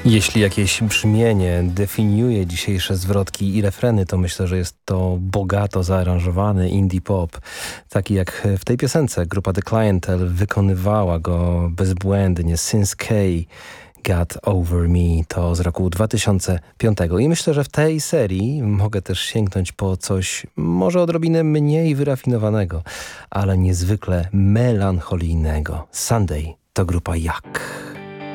Jeśli jakieś brzmienie definiuje dzisiejsze zwrotki i refreny, to myślę, że jest to bogato zaaranżowany indie pop. Taki jak w tej piosence. Grupa The Clientele wykonywała go bezbłędnie. Since K Got Over Me to z roku 2005. I myślę, że w tej serii mogę też sięgnąć po coś może odrobinę mniej wyrafinowanego, ale niezwykle melancholijnego. Sunday to grupa Jak.